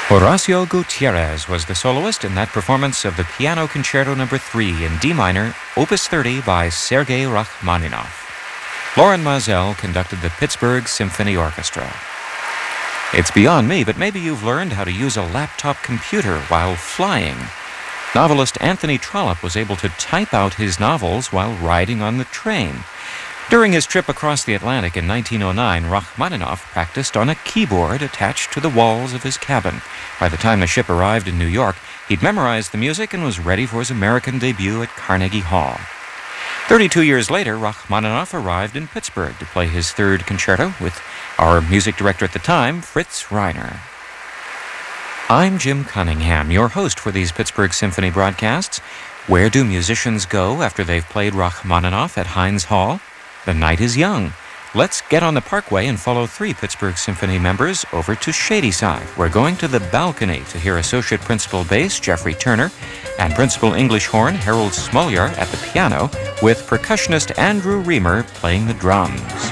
Horacio Gutierrez was the soloist in that performance of the Piano Concerto No. 3 in D minor, Opus 30 by Sergei Rachmaninoff. Loren Maazel conducted the Pittsburgh Symphony Orchestra. It's beyond me, but maybe you've learned how to use a laptop computer while flying. Novelist Anthony Trollope was able to type out his novels while riding on the train. During his trip across the Atlantic in 1909, Rachmaninoff practiced on a keyboard attached to the walls of his cabin. By the time the ship arrived in New York, he'd memorized the music and was ready for his American debut at Carnegie Hall. 32 years later, Rachmaninoff arrived in Pittsburgh to play his third concerto with our music director at the time, Fritz Reiner. I'm Jim Cunningham, your host for these Pittsburgh Symphony broadcasts. Where do musicians go after they've played Rachmaninoff at Heinz Hall? The night is young. Let's get on the Parkway and follow 3 Pittsburgh Symphony members over to Shadyside. We're going to the balcony to hear Associate Principal Bass Jeffrey Turner and Principal English Horn Harold Smoljar at the piano, with percussionist Andrew Reamer playing the drums.